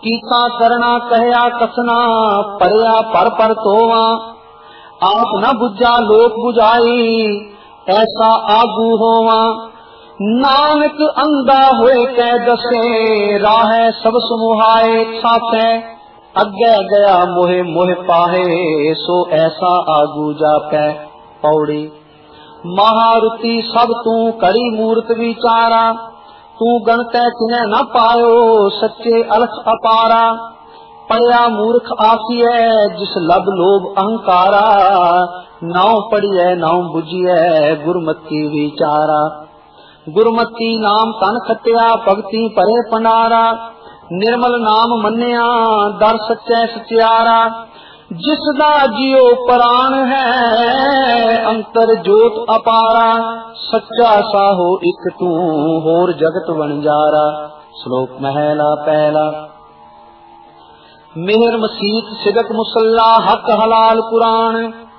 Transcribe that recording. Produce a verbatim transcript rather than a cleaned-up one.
कीता करना कहया कसना, परया पर पर तोवा। आप न बुझा लोक बुझाई, ऐसा आगू होवा। नानक अंधा होए कै दसे, राह सब समुहाए छापे। अगे गया मोहे मोह पाहे, सो ऐसा आगू जापै। पौड़ी महारुति सब तू करी मूर्त विचारा, तू गणतै किने न पायो, सच्चे अलख अपारा। पढ़िया मूर्ख आसिए, जिस लब लोभ अहंकारा। नाव पढ़िए नाव बुझिए, गुरमति विचारा। गुरमति नाम तन खटिया, भगति परे पंडारा। निर्मल नाम मन्या, दर सच्चे सचियारा। जिसदा जियो प्राण है, अंतर जोत अपारा। सच्चा साहो इक तू, होर जगत वणजारा। श्लोक महला पहला। मेहर मसीत सिदक मुसल्ला, हक हलाल कुरान।